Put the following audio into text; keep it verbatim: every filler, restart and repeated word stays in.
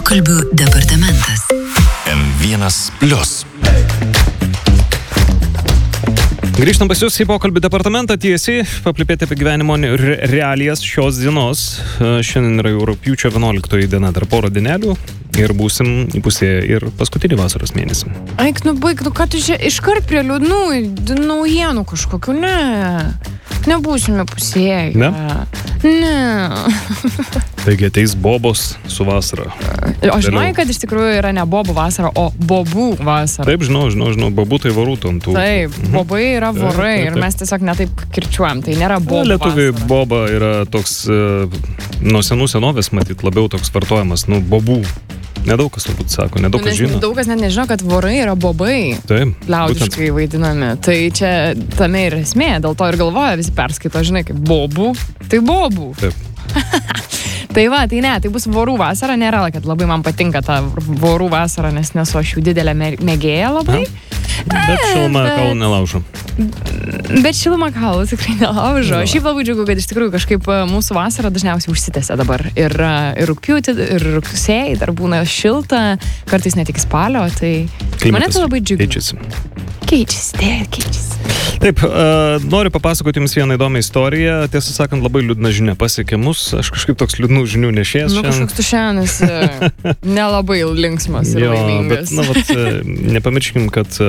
Pokalbių departamentas. M vienas plius. Grįžtam pas jūs į pokalbių departamentą tiesiai, paplipėti apie gyvenimo re- realijas šios dienos. Šiandien yra jau rugpjūčio vienuoliktoji diena, dar porą dienelių ir būsim įpusėję ir paskutinį vasaros mėnesį. Eik, nu baig, nu ką tu čia iškart prie liūdnų naujienų kažkokių, ne. Nebūsime pusėję. Ne? Ne. Taigi ateis bobos su vasara. O žinai, kad iš tikrųjų yra ne bobų vasara, o bobų vasara. Taip, žinau, žinau, žinau, bobų tai vorų tontų. Taip, bobai yra vorai Taip, taip, ir taip. mes tiesiog netaip kirčiuojam, tai nėra bobų Lietuviai vasara. boba yra toks, e, nuo senų senovės matyt, labiau toks vartojamas, nu, bobų. Nedaug kas turbūt sako, nedaug kas Nes žino. daug kas net nežino, kad vorai yra bobai. Taip, būtent. Liaudiškai vaidinami. Tai čia tame ir esmė, dėl to ir galvoja, visi perskaito, žinai, kaip bobų, tai bobų. Taip. Tai va, tai ne, tai bus vorų vasara, nėra, kad labai man patinka ta vorų vasara, nes nesu aš jų didelė mė- mėgėja labai. Bet šilumą bet- kaulų nelaužo. Bet šilumą kaulų tikrai nelaužo. Na. Šiaip labai džiugu, kad iš tikrųjų kažkaip a, mūsų vasara dažniausiai užsitęsia dabar. Ir, a, ir rugpjūtį, ir rugsėjai dar būna šilta, kartais net iki spalio, tai mane tai labai džiugu. Keičiasi. Keičiasi, tai keičiasi. Taip, uh, noriu papasakoti jums vieną įdomią istoriją. Tiesą sakant, labai liūdna žinia pasiekė mus. Aš kažkaip toks liūdnų žinių nešėjęs Nu, šiandien. kažkoks tu šiandien esi nelabai linksmas ir Jo, bet, laimingas. na, vat, e, nepamirškim, kad